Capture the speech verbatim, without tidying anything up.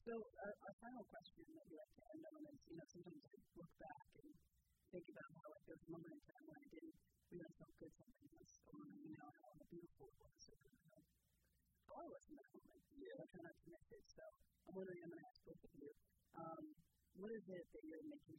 So, uh, our final question that we like to end on is, you know, sometimes I look back and think about how, like, there was a moment in time when I didn't realize how good something was, or, you know, how, how beautiful it was, or how how I was in that moment. Yeah. I try not to miss it. So, I'm wondering, I'm going to ask both of you, um, what is it that you're making